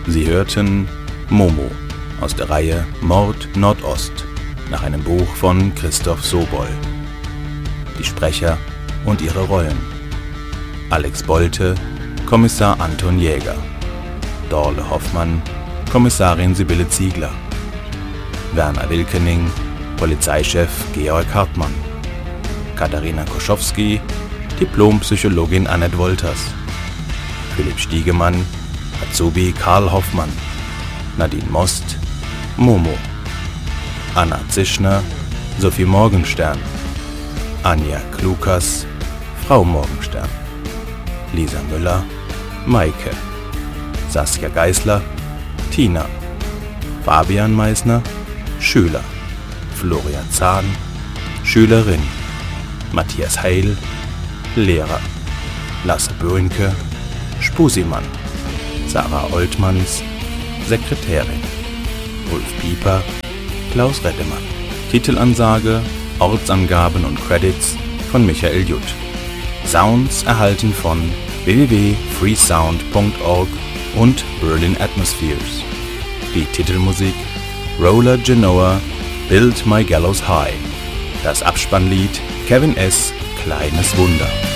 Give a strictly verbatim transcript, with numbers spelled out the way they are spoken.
Sie hörten Momo aus der Reihe Mord Nordost nach einem Buch von Christoph Sobol. Die Sprecher und ihre Rollen: Alex Bolte, Kommissar Anton Jäger; Dorle Hoffmann, Kommissarin Sibylle Ziegler; Werner Wilkening, Polizeichef Georg Hartmann; Katharina Koschowski, Diplompsychologin Annette Wolters; Philipp Stiegemann, Azubi Karl Hoffmann; Nadine Most, Momo; Anna Zischner, Sophie Morgenstern; Anja Klukas, Frau Morgenstern; Lisa Müller, Maike; Saskia Geisler, Tina; Fabian Meissner, Schüler; Florian Zahn, Schülerin; Matthias Heil, Lehrer; Lasse Böhnke, Spusimann; Sarah Oltmanns, Sekretärin; Ulf Pieper, Klaus Rettemann. Titelansage, Ortsangaben und Credits von Michael Jutt. Sounds erhalten von w w w punkt freesound punkt org und Berlin Atmospheres. Die Titelmusik Roller Genoa, Build My Gallows High. Das Abspannlied Kevin S. Kleines Wunder.